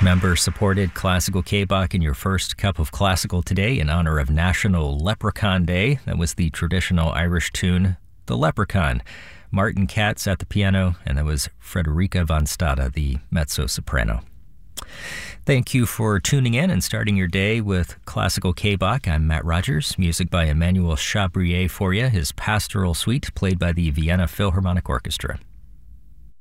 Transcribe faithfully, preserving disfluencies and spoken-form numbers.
Member-supported classical K-Bach in your first cup of classical today in honor of National Leprechaun Day. That was the traditional Irish tune, The Leprechaun. Martin Katz at the piano, and that was Frederica von Stade, the mezzo-soprano. Thank you for tuning in and starting your day with Classical K-Bach. I'm Matt Rogers. Music by Emmanuel Chabrier for you, his Pastoral Suite played by the Vienna Philharmonic Orchestra.